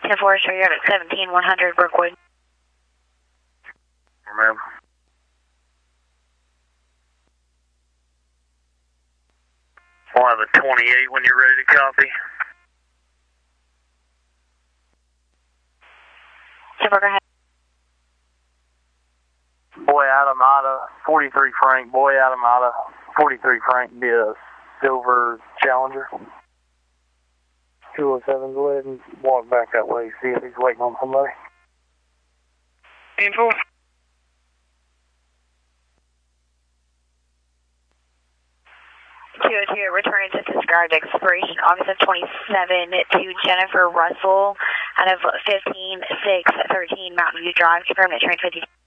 10-4, show you at 17100 Brookwood. Ma'am. We'll have a 28 when you're ready to copy. 10-4, go ahead. Boy Adamada, 43 Frank. Boy Adamada, 43 Frank. Be a silver Challenger. 207, go ahead and walk back that way. See if he's waiting on somebody. Info. 202, returning to described expiration August of 27 to Jennifer Russell out of 15613 Mountain View Drive. Confirm that train 50.